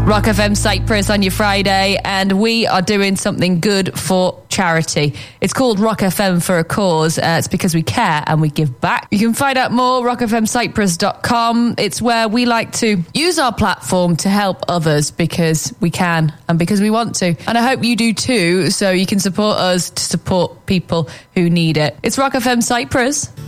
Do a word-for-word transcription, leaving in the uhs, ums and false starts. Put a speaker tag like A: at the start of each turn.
A: Rock F M Cyprus on your Friday, and we are doing something good for charity. It's called Rock F M for a Cause. Uh, it's because we care and we give back. You can find out more, rock f m cyprus dot com. It's where we like to use our platform to help others because we can and because we want to. And I hope you do too, so you can support us to support people who need it. It's Rock F M Cyprus.